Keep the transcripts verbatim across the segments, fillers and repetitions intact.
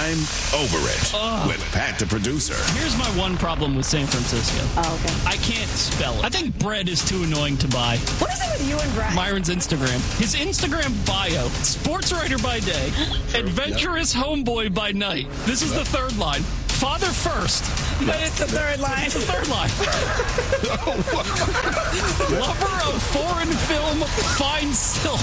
I'm over it Ugh. with Pat the producer. Here's my one problem with San Francisco. Oh, okay. I can't spell it. I think bread is too annoying to buy. What is it with you and Brad? Myron's Instagram. His Instagram bio, sports writer by day, adventurous yep. homeboy by night. This is yep. the third line. Father first. But it's the third line. It's the third line. Lover of foreign film, fine silk.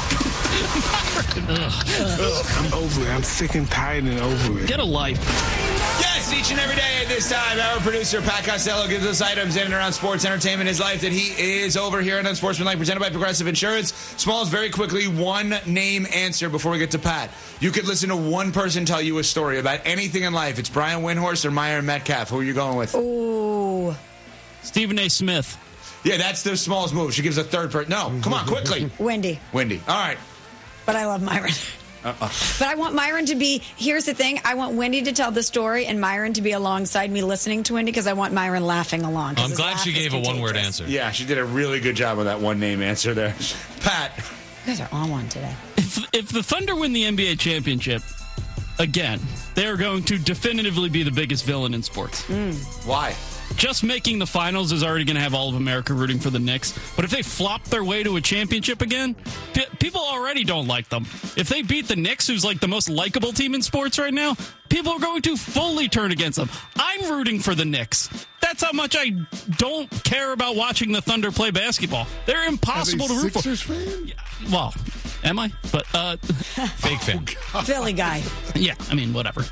I'm over it. I'm sick and tired and over it. Get a life. Yes, each and every day at this time, our producer, Pat Costello, gives us items in and around sports, entertainment, his life that he is over here on Unsportsmanlike, presented by Progressive Insurance. Smalls, very quickly, one name answer before we get to Pat. You could listen to one person tell you a story about anything in life. It's Brian Windhorst or Myron Metcalf. Who are you going with? Ooh. Stephen A. Smith. Yeah, that's the Smalls move. She gives a third person. No, come on, quickly. Wendy. Wendy. All right. But I love Myron. Uh-uh. But I want Myron to be, here's the thing, I want Wendy to tell the story and Myron to be alongside me listening to Wendy because I want Myron laughing along. I'm glad she gave a one-word answer. Yeah, she did a really good job with that one-name answer there. Pat. You guys are on one today. If, if the Thunder win the N B A championship, again, they're going to definitively be the biggest villain in sports. Mm. Why? Just making the finals is already going to have all of America rooting for the Knicks. But if they flop their way to a championship again, p- people already don't like them. If they beat the Knicks, who's like the most likable team in sports right now, people are going to fully turn against them. I'm rooting for the Knicks. That's how much I don't care about watching the Thunder play basketball. They're impossible to root Sixers for. Fan? Yeah, well, am I? But uh, fake fan. Oh, Philly guy. Yeah, I mean, whatever.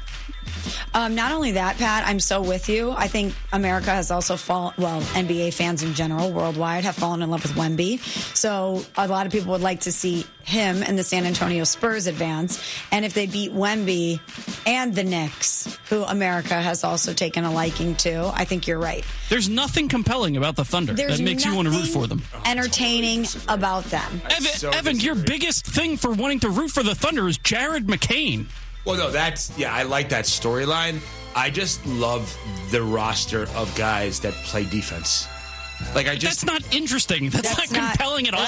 Um, not only that, Pat, I'm so with you. I think America has also fallen, well, N B A fans in general, worldwide, have fallen in love with Wemby. So a lot of people would like to see him and the San Antonio Spurs advance. And if they beat Wemby and the Knicks, who America has also taken a liking to, I think you're right. There's nothing compelling about the Thunder There's that makes you want to root for them. Entertaining about them. Evan, so Evan your biggest thing for wanting to root for the Thunder is Jared McCain. Well, no, that's, yeah, I like that storyline. I just love the roster of guys that play defense. Like, I just. That's not interesting. That's, That's not, not compelling at all.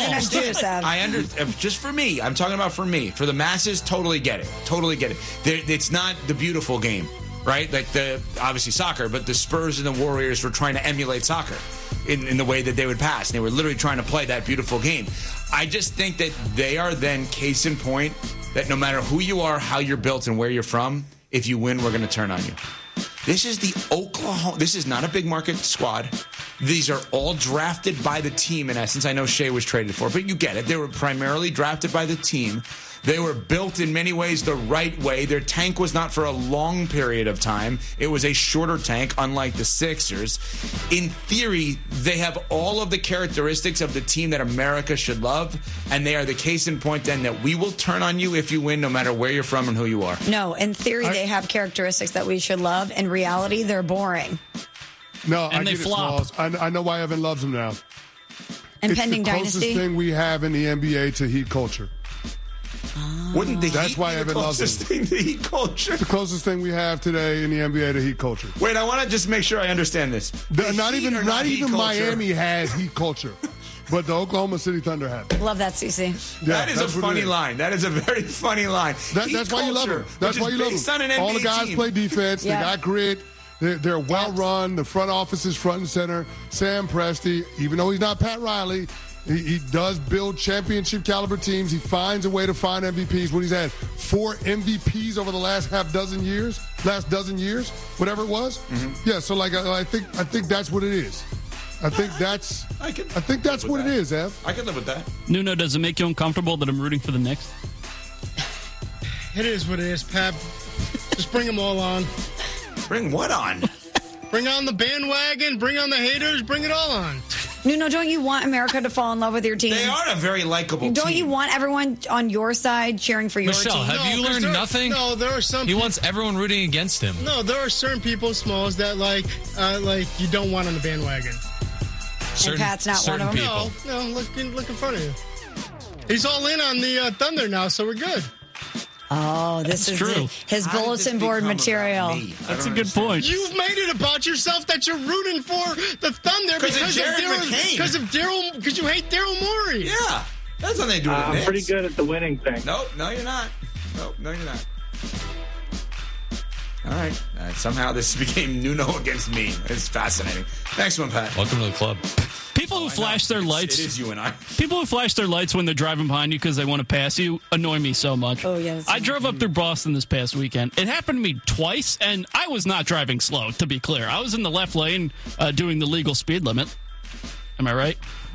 I under just for me. I'm talking about for me. For the masses, totally get it. Totally get it. There, it's not the beautiful game, right? Like the obviously soccer, but the Spurs and the Warriors were trying to emulate soccer in, in the way that they would pass. They were literally trying to play that beautiful game. I just think that they are then case in point that no matter who you are, how you're built, and where you're from, if you win, we're going to turn on you. This is the Oklahoma. This is not a big market squad. These are all drafted by the team, in essence. I know Shea was traded for, but you get it. They were primarily drafted by the team. They were built in many ways the right way. Their tank was not for a long period of time. It was a shorter tank, unlike the Sixers. In theory, they have all of the characteristics of the team that America should love, and they are the case in point then that we will turn on you if you win, no matter where you're from and who you are. No, in theory, I, they have characteristics that we should love. In reality, they're boring. No, and I they get flop. It, I, I know why Evan loves them now. Impending it's the dynasty. closest thing we have in the N B A to Heat culture. Oh. Wouldn't the That's Heat why be the Evan loves closest them. thing to Heat culture? It's the closest thing we have today in the N B A to Heat culture. Wait, I want to just make sure I understand this. The, not Heat even, not, not even culture? Miami has Heat culture, but the Oklahoma City Thunder have it. Love that, Cece. Yeah, that is a funny is. line. That is a very funny line. That, Heat that's why you love culture, them. That's why you love them. All the guys team. play defense. Yeah. They got grit. They're, they're well run. The front office is front and center. Sam Presti, even though he's not Pat Riley, he, he does build championship caliber teams. He finds a way to find M V Ps. When he's had four M V Ps over the last half dozen years, last dozen years, whatever it was. Mm-hmm. Yeah. So like I, I think I think that's what it is. I think that's I, can I think that's what that. it is, Ev. I can live with that. Nuno, does it make you uncomfortable that I'm rooting for the Knicks? It is what it is, Pap. Just bring them all on. Bring what on? Bring on the bandwagon. Bring on the haters. Bring it all on. Nuno, don't you want America to fall in love with your team? They are a very likable Don't team. you want everyone on your side cheering for your Michelle, team? have No, you 'cause learned there- nothing? No, there are some. He people, wants everyone rooting against him. No, there are certain people, Smalls, that like, uh, like you don't want on the bandwagon. Certain, Pat's not certain one of them? people. No, no, look in, look in front of you. He's all in on the uh, Thunder now, so we're good. Oh, this That's is true. the- his How did bulletin this board become material. about me? I That's a don't good understand. point. You've made it about yourself that you're rooting for the Thunder 'Cause of because Jared Daryl, McCain. because of Daryl, because you hate Daryl Morey. Yeah. That's nothing to do with Uh, the I'm Knicks. pretty good at the winning thing. Nope, no, you're not. Nope, no, you're not. All right. Uh, somehow this became Nuno against me. It's fascinating. Next one, Pat. Welcome to the club. People who I flash know. their It's- lights. It is you and I. People who flash their lights when they're driving behind you because they want to pass you annoy me so much. Oh, yes. I drove up through Boston this past weekend. It happened to me twice, and I was not driving slow, to be clear. I was in the left lane uh, doing the legal speed limit. Am I right?